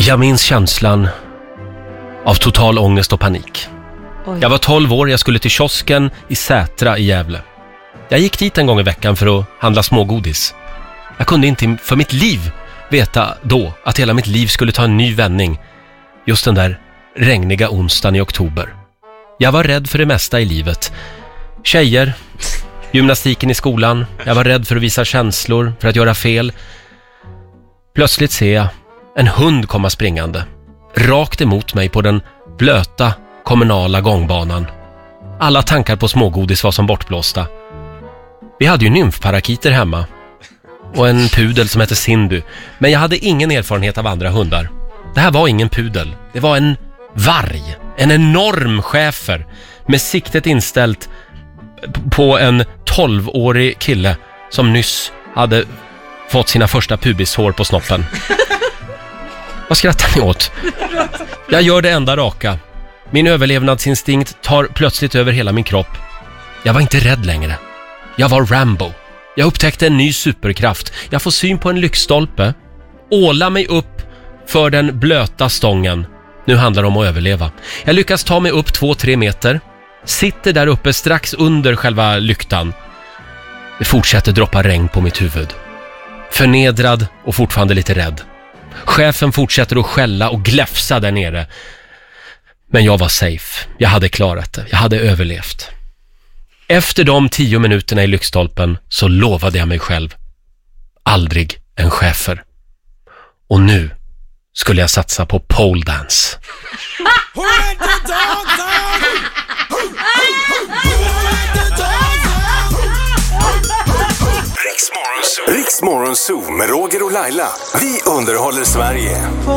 Jag minns känslan av total ångest och panik. Oj. Jag var 12 år, jag skulle till kiosken i Sätra i Gävle. Jag gick dit en gång i veckan för att handla smågodis. Jag kunde inte för mitt liv veta då att hela mitt liv skulle ta en ny vändning just den där regniga onsdagen i oktober. Jag var rädd för det mesta i livet. Tjejer, gymnastiken i skolan. Jag var rädd för att visa känslor, för att göra fel. Plötsligt ser jag en hund komma springande rakt emot mig på den blöta kommunala gångbanan. Alla tankar på smågodis var som bortblåsta. Vi hade ju nymfparakiter hemma och en pudel som hette Cindy, men jag hade ingen erfarenhet av andra hundar. Det här var ingen pudel, det var en varg, en enorm schäfer med siktet inställt på en 12-årig kille som nyss hade fått sina första pubishår på snoppen. Vad skrattar ni åt? Jag gör det enda raka. Min överlevnadsinstinkt tar plötsligt över hela min kropp. Jag var inte rädd längre. Jag var Rambo. Jag upptäckte en ny superkraft. Jag får syn på en lyktstolpe. Åla mig upp för den blöta stången. Nu handlar det om att överleva. Jag lyckas ta mig upp 2-3 meter. Sitter där uppe strax under själva lyktan. Det fortsätter droppa regn på mitt huvud. Förnedrad och fortfarande lite rädd. Chefen fortsätter att skälla och gläfsa där nere. Men jag var safe. Jag hade klarat det. Jag hade överlevt. Efter de 10 minuterna i lyktstolpen så lovade jag mig själv. Aldrig en chefer. Och nu skulle jag satsa på pole dance. Riks Morgonzoo med Roger och Laila. Vi underhåller Sverige.